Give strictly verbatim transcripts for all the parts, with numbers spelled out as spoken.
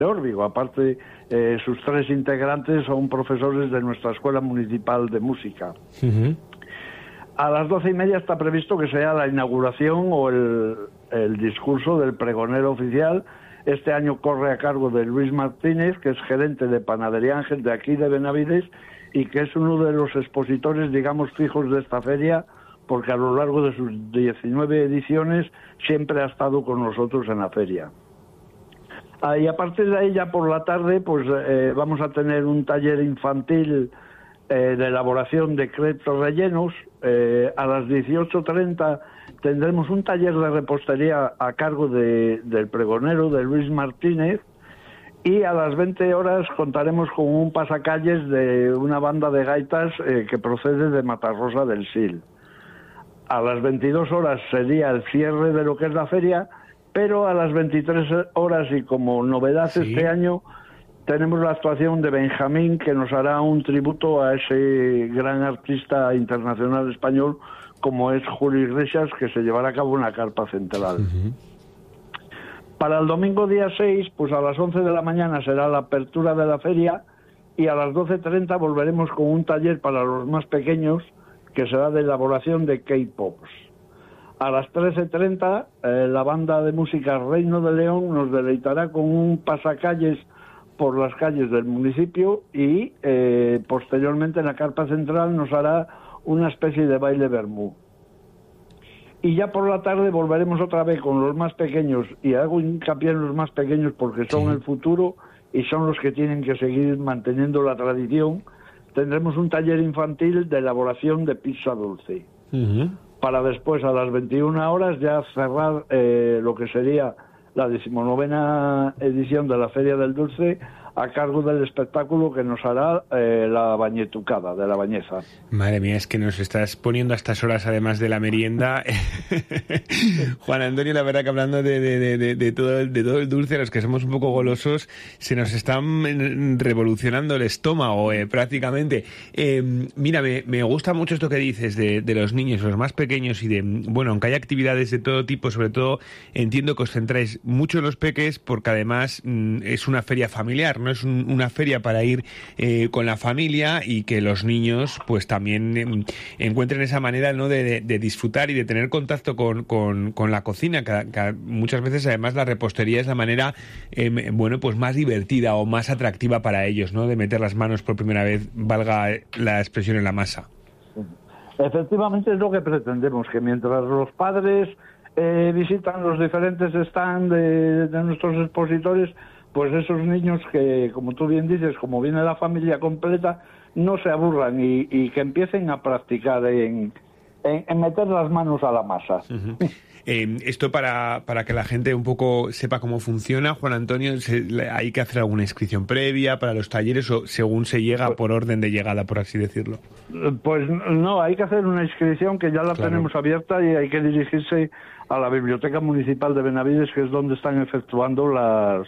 de Órbigo. Aparte, eh, sus tres integrantes son profesores de nuestra Escuela Municipal de Música. Uh-huh. A las doce y media está previsto que sea la inauguración o el, el discurso del pregonero oficial. Este año corre a cargo de Luis Martínez, que es gerente de Panadería Ángel de aquí de Benavides y que es uno de los expositores, digamos, fijos de esta feria, porque a lo largo de sus diecinueve ediciones siempre ha estado con nosotros en la feria. Ah, y a partir de ahí, ya por la tarde, pues eh, vamos a tener un taller infantil eh, de elaboración de crepes rellenos. Eh, a las dieciocho treinta tendremos un taller de repostería a cargo de, del pregonero, de Luis Martínez, y a las veinte horas contaremos con un pasacalles de una banda de gaitas eh, que procede de Matarrosa del Sil. A las veintidós horas sería el cierre de lo que es la feria, pero a las veintitrés horas, y como novedad sí. este año, tenemos la actuación de Benjamín, que nos hará un tributo a ese gran artista internacional español como es Julio Iglesias, que se llevará a cabo en la carpa central. Uh-huh. Para el domingo día seis, pues a las once de la mañana será la apertura de la feria, y a las doce treinta volveremos con un taller para los más pequeños, que será de elaboración de K-Pops. A las trece treinta, eh, la banda de música Reino de León nos deleitará con un pasacalles por las calles del municipio y eh, posteriormente en la carpa central nos hará una especie de baile vermú. Y ya por la tarde volveremos otra vez con los más pequeños, y hago hincapié en los más pequeños porque son sí. el futuro y son los que tienen que seguir manteniendo la tradición. Tendremos un taller infantil de elaboración de pizza dulce. Uh-huh. Para después, a las veintiuna horas, ya cerrar eh, lo que sería la decimonovena edición de la Feria del Dulce, a cargo del espectáculo que nos hará eh, la Bañetucada, de la Bañeza. Madre mía, es que nos estás poniendo a estas horas, además de la merienda. Juan Antonio, la verdad que hablando de, de, de, de, todo el, de todo el dulce, los que somos un poco golosos, se nos están revolucionando el estómago eh, prácticamente. Eh, mira, me, me gusta mucho esto que dices de, de los niños, los más pequeños, y de, bueno, aunque hay actividades de todo tipo, sobre todo entiendo que os centráis mucho en los peques, porque además mm, es una feria familiar, no es un, una feria para ir eh, con la familia, y que los niños pues también eh, encuentren esa manera, ¿no?, de, de, de disfrutar y de tener contacto con, con, con la cocina, que, que muchas veces además la repostería es la manera eh, bueno, pues más divertida o más atractiva para ellos, ¿no?, de meter las manos por primera vez, valga la expresión, en la masa. Efectivamente es lo que pretendemos, que mientras los padres eh, visitan los diferentes stands de, de nuestros expositores, pues esos niños que, como tú bien dices, como viene la familia completa, no se aburran y, y que empiecen a practicar en, en, en meter las manos a la masa. Uh-huh. Eh, esto para, para que la gente un poco sepa cómo funciona, Juan Antonio, se, ¿hay que hacer alguna inscripción previa para los talleres o según se llega pues, por orden de llegada, por así decirlo? Pues no, hay que hacer una inscripción que ya la claro. tenemos abierta, y hay que dirigirse a la Biblioteca Municipal de Benavides, que es donde están efectuando las...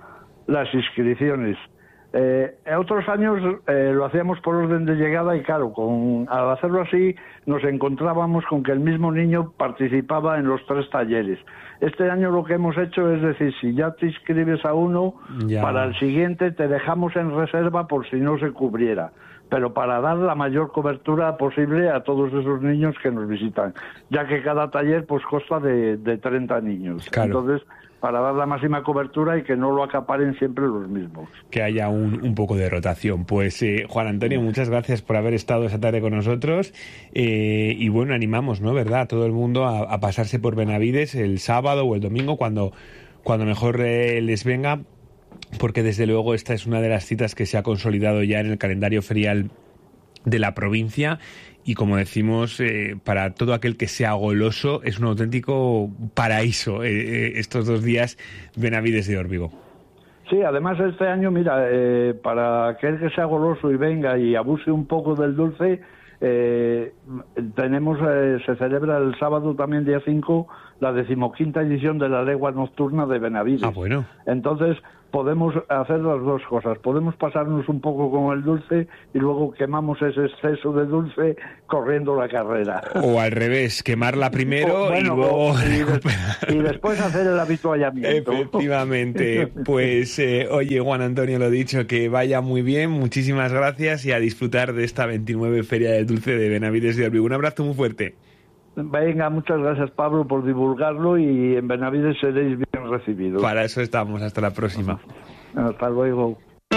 las inscripciones. Eh, en otros años eh, lo hacíamos por orden de llegada, y claro, con, al hacerlo así nos encontrábamos con que el mismo niño participaba en los tres talleres. Este año lo que hemos hecho es decir, si ya te inscribes a uno, ya. para el siguiente te dejamos en reserva por si no se cubriera, pero para dar la mayor cobertura posible a todos esos niños que nos visitan, ya que cada taller pues consta de, de treinta niños. Claro. Entonces, para dar la máxima cobertura y que no lo acaparen siempre los mismos. Que haya un, un poco de rotación. Pues eh, Juan Antonio, muchas gracias por haber estado esa tarde con nosotros, eh, y bueno, animamos, ¿no?, verdad, a todo el mundo a, a pasarse por Benavides el sábado o el domingo, cuando, cuando mejor eh, les venga, porque desde luego esta es una de las citas que se ha consolidado ya en el calendario ferial de la provincia, y como decimos, eh, para todo aquel que sea goloso es un auténtico paraíso eh, eh, estos dos días Benavides de Órbigo. Sí, además este año, mira, eh, para aquel que sea goloso y venga y abuse un poco del dulce, eh, tenemos eh, se celebra el sábado también, día cinco, la decimoquinta edición de la Legua Nocturna de Benavides. Ah, bueno. Entonces, podemos hacer las dos cosas. Podemos pasarnos un poco con el dulce y luego quemamos ese exceso de dulce corriendo la carrera. O al revés, quemarla primero o, bueno, y luego... Y, de, y después hacer el habituallamiento. Efectivamente. Pues, eh, oye, Juan Antonio, lo dicho, que vaya muy bien, muchísimas gracias y a disfrutar de esta veintinueve Feria del Dulce de Benavides de Orbigo. Un abrazo muy fuerte. Venga, muchas gracias, Pablo, por divulgarlo, y en Benavides seréis bien recibidos. Para eso estamos. Hasta la próxima. Hasta luego.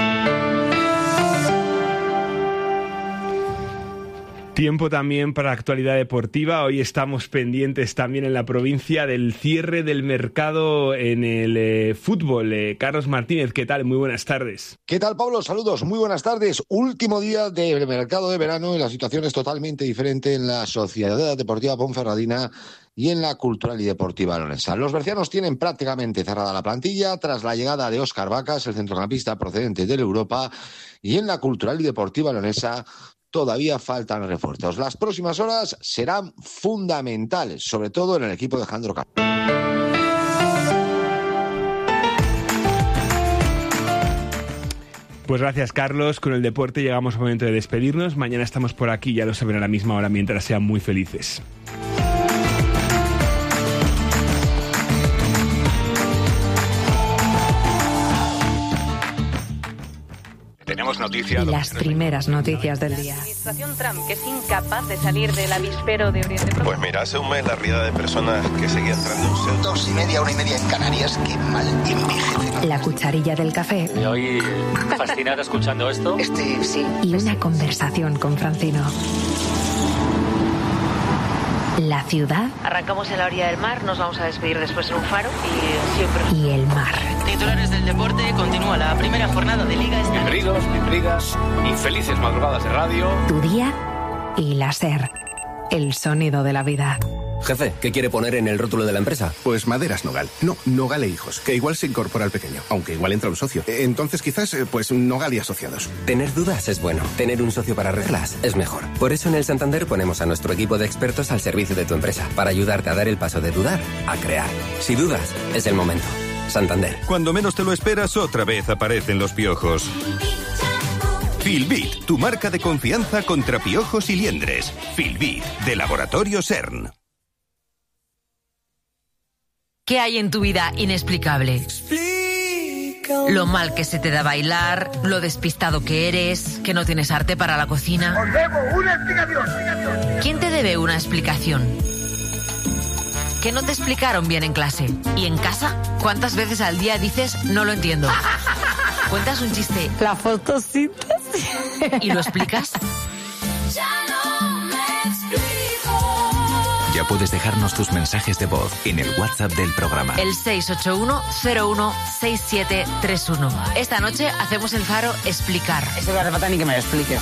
Tiempo también para actualidad deportiva. Hoy estamos pendientes también en la provincia del cierre del mercado en el eh, fútbol. Eh, Carlos Martínez, ¿qué tal? Muy buenas tardes. ¿Qué tal, Pablo? Saludos, muy buenas tardes. Último día del mercado de verano y la situación es totalmente diferente en la Sociedad Deportiva Ponferradina y en la Cultural y Deportiva Leonesa. Los bercianos tienen prácticamente cerrada la plantilla tras la llegada de Óscar Vacas, el centrocampista procedente de la Europa, y en la Cultural y Deportiva Leonesa todavía faltan refuerzos. Las próximas horas serán fundamentales, sobre todo en el equipo de Jandro Castro. Pues gracias, Carlos. Con el deporte llegamos al momento de despedirnos. Mañana estamos por aquí, ya lo saben, a la misma hora, mientras sean muy felices. Tenemos noticias. Las primeras noticias del día. La administración Trump, que es incapaz de salir del avispero de Oriente Próximo. Pues mira, hace un mes la riada de personas que seguían entrando en Ceuta. Dos y media, una y media en Canarias, qué mal envejece. La cucharilla del café. Y hoy fascinada escuchando esto. Este, sí. Y una conversación con Francino. La ciudad. Arrancamos en la orilla del mar, nos vamos a despedir después en un faro y siempre. Y el mar. Titulares del deporte, continúa la primera jornada de Liga. Bienvenidos, bienvenidas y felices madrugadas de radio. Tu día y la SER. El sonido de la vida. Jefe, ¿qué quiere poner en el rótulo de la empresa? Pues Maderas Nogal. No, Nogal e Hijos, que igual se incorpora al pequeño, aunque igual entra un socio. Entonces quizás, pues Nogal y Asociados. Tener dudas es bueno. Tener un socio para arreglarlas es mejor. Por eso en el Santander ponemos a nuestro equipo de expertos al servicio de tu empresa, para ayudarte a dar el paso de dudar a crear. Si dudas, es el momento. Santander. Cuando menos te lo esperas, otra vez aparecen los piojos. Filbit, tu marca de confianza contra piojos y liendres. Filbit, de Laboratorio CERN. ¿Qué hay en tu vida inexplicable? Lo mal que se te da bailar, lo despistado que eres, que no tienes arte para la cocina. ¡Os debo una explicación! ¿Quién te debe una explicación? ¿Que no te explicaron bien en clase? ¿Y en casa? ¿Cuántas veces al día dices no lo entiendo? ¿Cuentas un chiste? La fotosíntesis. ¿Y lo explicas? Ya puedes dejarnos tus mensajes de voz en el WhatsApp del programa. El seis ocho uno cero uno seis siete tres uno. Esta noche hacemos el Faro Explicar. Eso no hace falta ni que me lo expliques.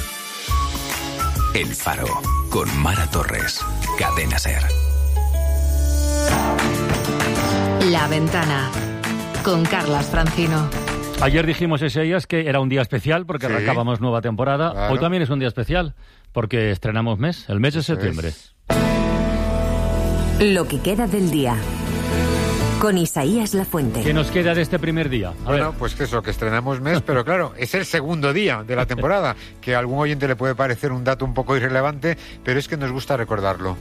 El Faro, con Mara Torres. Cadena SER. La Ventana, con Carlas Francino. Ayer dijimos ese días que era un día especial porque sí, arrancábamos nueva temporada. Claro. Hoy también es un día especial porque estrenamos mes, el mes de septiembre. Es. Lo que queda del día. Con Isaías Lafuente. ¿Qué nos queda de este primer día? A bueno, ver. pues que eso, que estrenamos mes, pero claro, es el segundo día de la temporada, que a algún oyente le puede parecer un dato un poco irrelevante, pero es que nos gusta recordarlo.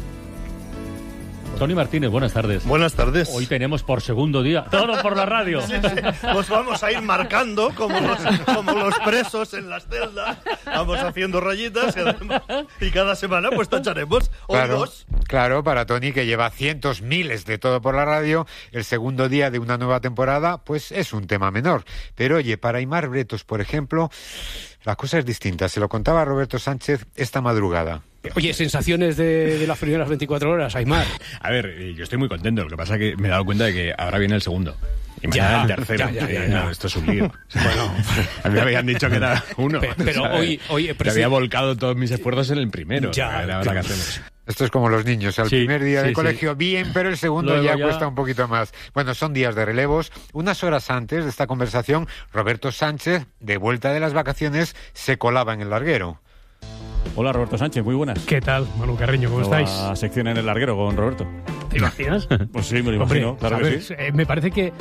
Tony Martínez, buenas tardes. Buenas tardes. Hoy tenemos por segundo día, todo por la radio. Sí, sí. Pues vamos a ir marcando como los, como los presos en las celdas. Vamos haciendo rayitas y, además, y cada semana pues tacharemos hoy claro, dos. Claro, para Tony, que lleva cientos, miles de todo por la radio, el segundo día de una nueva temporada pues es un tema menor. Pero oye, para Aimar Bretos, por ejemplo, la cosa es distinta. Se lo contaba Roberto Sánchez esta madrugada. Oye, sensaciones de, de las primeras veinticuatro horas, Aimar. A ver, yo estoy muy contento. Lo que pasa es que me he dado cuenta de que ahora viene el segundo. Y mañana el tercero. Ya, ya, ya, eh, ya. No, esto es un lío. Bueno, a mí me habían dicho que era uno. Pero, pero ¿sabes? hoy... hoy pero había volcado todos mis esfuerzos en el primero. Ya, ahora claro. ¿qué hacemos? Esto es como los niños, al sí, primer día sí, de colegio sí. bien, pero el segundo Luego ya, ya cuesta un poquito más. Bueno, son días de relevos. Unas horas antes de esta conversación, Roberto Sánchez, de vuelta de las vacaciones, se colaba en el larguero. Hola, Roberto Sánchez, muy buenas. ¿Qué tal, Manu Carreño? ¿Cómo Nueva estáis? Sección en el larguero con Roberto. ¿Te imaginas? Pues sí, me lo imagino, Hombre, claro ¿sabes? que sí. Eh, me parece que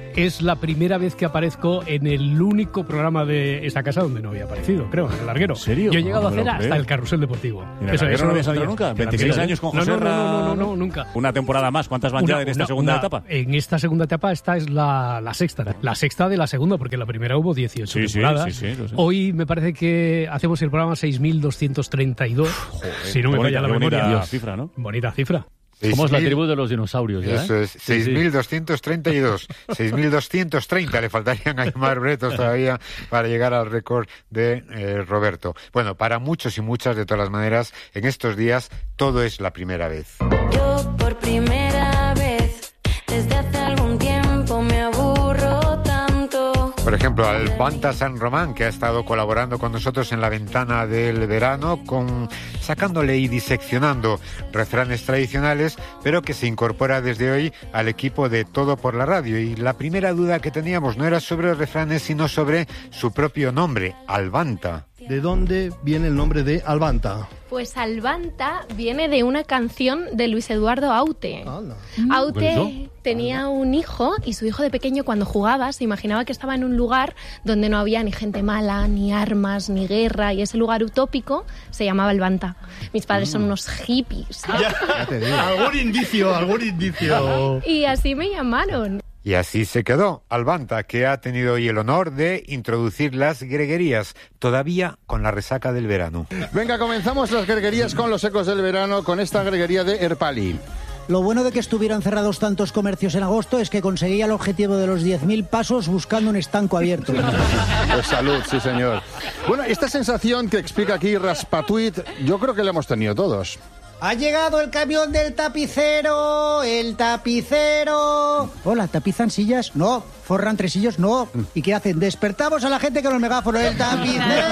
es la primera vez que aparezco en el único programa de esta casa donde no había aparecido, creo, en el larguero. ¿En serio? Yo he llegado No a hacer me lo hasta creo. el carrusel deportivo. ¿En el Eso, larguero eso no lo habías sabía. entrado nunca? Que la ¿veintiséis primera años con vez. José no, no, no, Ra- no, no, no, nunca. Una temporada más. ¿Cuántas van ya Una- en esta una- segunda una- etapa? En esta segunda etapa, esta es la, la sexta. La sexta de la segunda, porque en la primera hubo dieciocho Sí, sí, temporadas. sí, sí, lo sé. Hoy me parece que hacemos el programa seis mil doscientos treinta y dos. Si no me qué falla bonita, la qué memoria. bonita Dios. cifra, ¿no? Bonita cifra. Somos la tribu de los dinosaurios, ¿ya? Eso ¿eh? es, Sí, seis sí. mil doscientos treinta y dos. seis mil doscientos treinta le faltarían a Aimar Bretos todavía para llegar al récord de eh, Roberto. Bueno, para muchos y muchas, de todas las maneras, en estos días todo es la primera vez. Yo por primera vez, desde hace algún tiempo me aburro tanto. Por ejemplo, al Banta San Román, que ha estado colaborando con nosotros en la ventana del verano, con sacándole y diseccionando refranes tradicionales, pero que se incorpora desde hoy al equipo de Todo por la Radio. Y la primera duda que teníamos no era sobre refranes, sino sobre su propio nombre, Albanta. ¿De dónde viene el nombre de Albanta? Pues Albanta viene de una canción de Luis Eduardo Aute. Aute ¿Bueno? tenía un hijo y su hijo de pequeño cuando jugaba se imaginaba que estaba en un lugar donde no había ni gente mala, ni armas, ni guerra, y ese lugar utópico se llamaba Albanta. Mis padres son unos hippies. Algún indicio, algún indicio. Y así me llamaron. Y así se quedó Albanta, que ha tenido hoy el honor de introducir las greguerías, todavía con la resaca del verano. Venga, comenzamos las greguerías con los ecos del verano, con esta greguería de Erpali. Lo bueno de que estuvieran cerrados tantos comercios en agosto es que conseguía el objetivo de los diez mil pasos buscando un estanco abierto. Pues salud, sí señor. Bueno, esta sensación que explica aquí Raspatuit, yo creo que la hemos tenido todos. ¡Ha llegado el camión del tapicero! ¡El tapicero! Hola, ¿tapizan sillas? No. ¿Forran tresillos? No. ¿Y qué hacen? Despertamos a la gente con el megáfono. ¡El tapicero!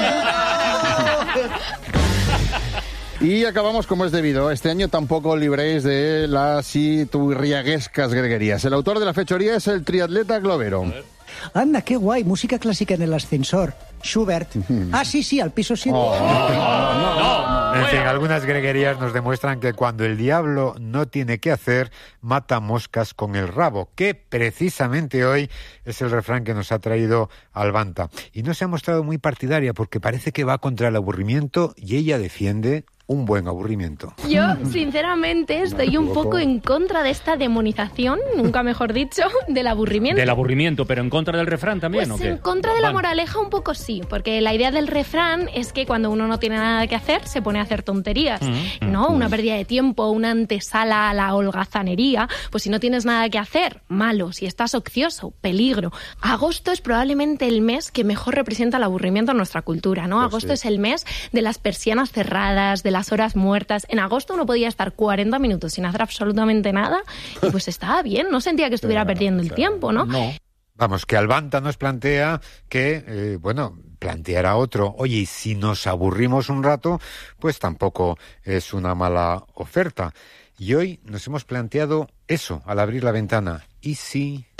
Y acabamos como es debido. Este año tampoco libréis de las iturriaguescas greguerías. El autor de la fechoría es el triatleta Glovero. Anda, qué guay. Música clásica en el ascensor. Schubert. Ah, sí, sí, al piso siete. Oh, no, no, no. En fin, algunas greguerías nos demuestran que cuando el diablo no tiene qué hacer, mata moscas con el rabo, que precisamente hoy es el refrán que nos ha traído Albanta. Y no se ha mostrado muy partidaria porque parece que va contra el aburrimiento y ella defiende un buen aburrimiento. Yo, sinceramente, estoy un poco en contra de esta demonización, nunca mejor dicho, del aburrimiento. Del aburrimiento, pero en contra del refrán también, Pues ¿o qué? en contra de la Bueno. moraleja un poco sí, porque la idea del refrán es que cuando uno no tiene nada que hacer, se pone a hacer tonterías, Mm, ¿no? mm. Una pérdida de tiempo, una antesala a la holgazanería. Pues si no tienes nada que hacer, malo. Si estás ocioso, peligro. Agosto es probablemente el mes que mejor representa el aburrimiento en nuestra cultura, ¿no? Pues Agosto sí. es el mes de las persianas cerradas, de las horas muertas. En agosto uno podía estar cuarenta minutos sin hacer absolutamente nada y pues estaba bien, no sentía que estuviera perdiendo el tiempo, ¿no? Vamos, que Albanta nos plantea que, eh, bueno, planteará otro. Oye, y si nos aburrimos un rato, pues tampoco es una mala oferta. Y hoy nos hemos planteado eso al abrir la ventana. ¿Y si...?